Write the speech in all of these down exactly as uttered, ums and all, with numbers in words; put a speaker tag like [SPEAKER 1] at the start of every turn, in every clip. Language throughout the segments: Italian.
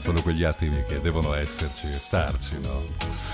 [SPEAKER 1] sono quegli attimi che devono esserci e starci, no?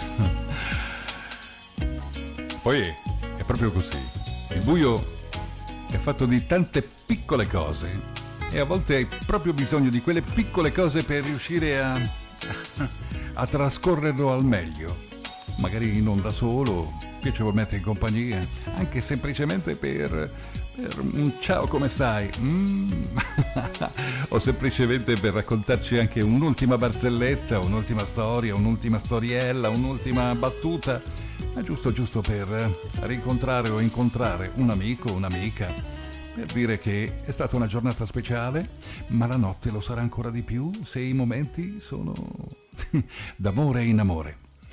[SPEAKER 1] Poi è proprio così. Il buio è fatto di tante piccole cose e a volte hai proprio bisogno di quelle piccole cose per riuscire a, a trascorrerlo al meglio. Magari non da solo, piacevolmente in compagnia, anche semplicemente per, per un ciao come stai, mm. o semplicemente per raccontarci anche un'ultima barzelletta, un'ultima storia, un'ultima storiella, un'ultima battuta, ma giusto giusto per rincontrare o incontrare un amico, un'amica, per dire che è stata una giornata speciale, ma la notte lo sarà ancora di più se i momenti sono d'amore in amore.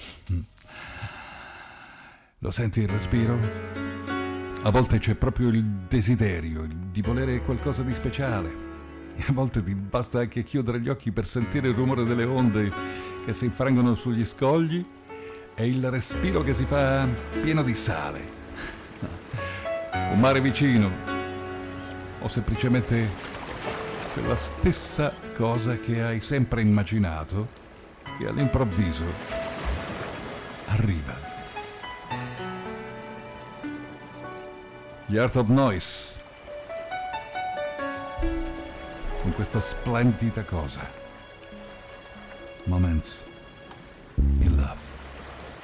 [SPEAKER 1] Lo senti il respiro? A volte c'è proprio il desiderio di volere qualcosa di speciale. E a volte ti basta anche chiudere gli occhi per sentire il rumore delle onde che si infrangono sugli scogli e il respiro che si fa pieno di sale. Un mare vicino o semplicemente quella stessa cosa che hai sempre immaginato che all'improvviso arriva. Gli Art of Noise con questa splendida cosa. Moments